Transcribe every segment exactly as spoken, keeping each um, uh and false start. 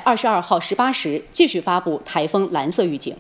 二十二号十八时继续发布台风蓝色预警。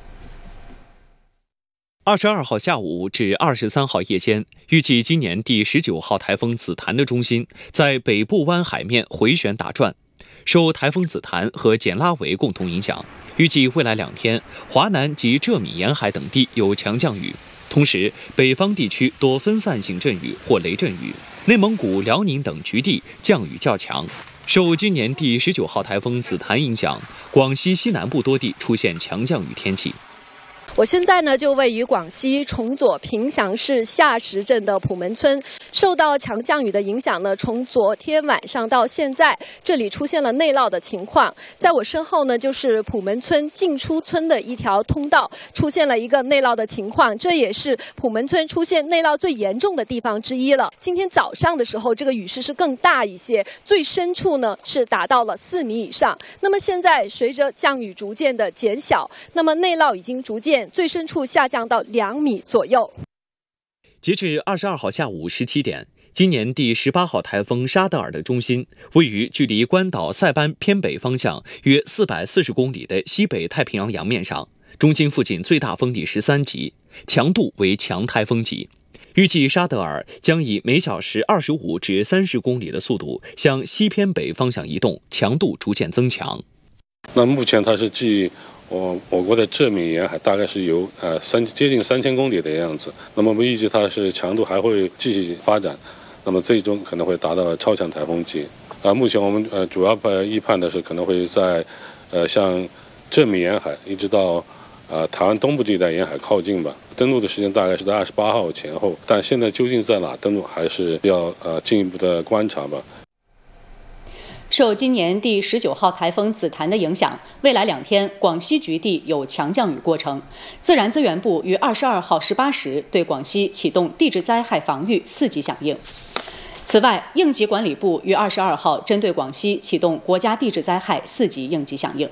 二十二号下午至二十三号夜间，预计今年第十九号台风紫檀的中心在北部湾海面回旋打转，受台风紫檀和简拉维共同影响，预计未来两天，华南及浙闽沿海等地有强降雨，同时北方地区多分散性阵雨或雷阵雨，内蒙古、辽宁等局地降雨较强。受今年第十九号台风紫檀影响，广西西南部多地出现强降雨天气。 我现在呢就位于广西崇左平祥市下石镇的普门村，受到强降雨的影响呢，从昨天晚上到现在，这里出现了内涝的情况。在我身后呢，就是普门村进出村的一条通道，出现了一个内涝的情况，这也是普门村出现内涝最严重的地方之一了。今天早上的时候，这个雨势是更大一些，最深处呢是达到了四米以上。那么现在随着降雨逐渐的减小，那么内涝已经逐渐最深处下降到两米左右。 截至二十二号下午十七点，今年第十八号台风沙德尔的中心位于距离关岛塞班偏北方向约四百四十公里的西北太平洋洋面上，中心附近最大风力十三级，强度为强台风级。预计沙德尔将以每小时二十五至三十公里的速度向西偏北方向移动，强度逐渐增强。 那目前它是距我我国的浙闽沿海大概是有呃三接近三千公里的样子，那么我们预计它是强度还会继续发展，那么最终可能会达到超强台风级。啊、呃，目前我们呃主要呃预判的是可能会在呃像浙闽沿海一直到呃台湾东部这一带沿海靠近吧。登陆的时间大概是在二十八号前后，但现在究竟在哪登陆还是要呃进一步的观察吧。 受今年第十九号台风紫檀的影响，未来两天广西局地有强降雨过程。自然资源部于二十二号十八时对广西启动地质灾害防御四级响应。此外，应急管理部于二十二号针对广西启动国家地质灾害四级应急响应。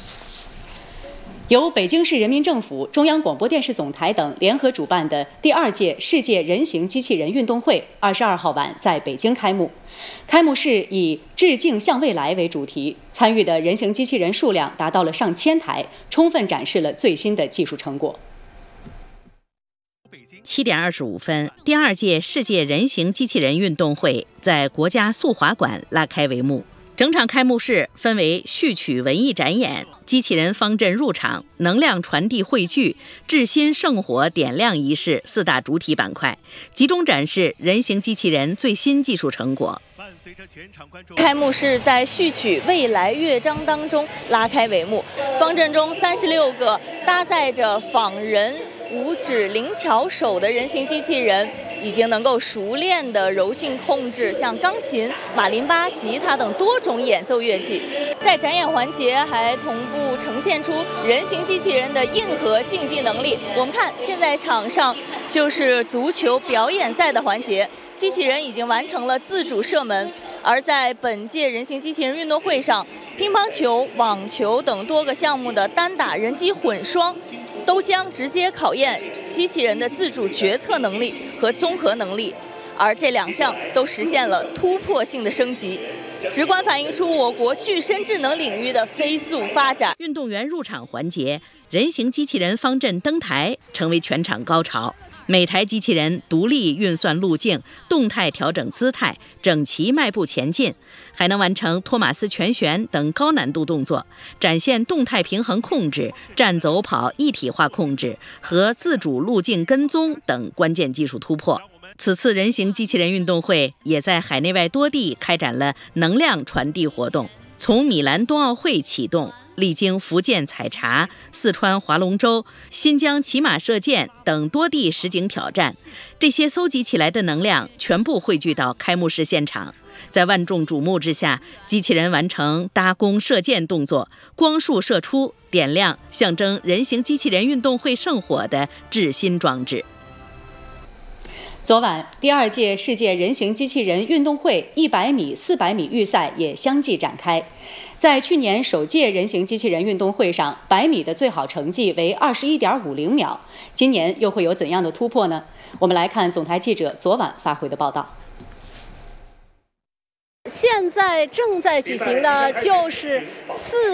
由北京市人民政府、中央广播电视总台等联合主办的第二届世界人形机器人运动会，二十二号晚在北京开幕。开幕式以“致敬向未来”为主题，参与的人形机器人数量达到了上千台，充分展示了最新的技术成果。 七点二十五分，第二届世界人形机器人运动会在国家速滑馆拉开帷幕。整场开幕式分为序曲文艺展演、机器人方阵入场、能量传递汇聚、至心圣火点亮仪式四大主体板块，集中展示人形机器人最新技术成果。 开幕式在序曲未来乐章当中拉开帷幕，方阵中三十六个搭载着仿人五指灵巧手的人形机器人已经能够熟练地柔性控制像钢琴、马林巴、吉他等多种演奏乐器。在展演环节还同步呈现出人形机器人的硬核竞技能力。我们看现在场上就是足球表演赛的环节，机器人已经完成了自主射门。而在本届人形机器人运动会上，乒乓球、网球等多个项目的单打人机混双都将直接考验机器人的自主决策能力和综合能力，而这两项都实现了突破性的升级，直观反映出我国具身智能领域的飞速发展。 运动员入场环节，人形机器人方阵登台成为全场高潮。每台机器人独立运算路径，动态调整姿态，整齐迈步前进，还能完成托马斯全旋等高难度动作，展现动态平衡控制、站走跑一体化控制和自主路径跟踪等关键技术突破。此次人形机器人运动会也在海内外多地开展了能量传递活动，从米兰冬奥会启动，历经福建采茶、四川划龙舟、新疆骑马射箭等多地实景挑战，这些搜集起来的能量全部汇聚到开幕式现场。在万众瞩目之下，机器人完成搭弓射箭动作，光束射出，点亮象征人形机器人运动会圣火的至心装置。 昨晚，第二届世界人形机器人运动会一百米、四百米预赛也相继展开。在去年首届人形机器人运动会上，百米的最好成绩为二十一点五零秒。今年又会有怎样的突破呢？我们来看总台记者昨晚发回的报道。 现在正在举行的就是四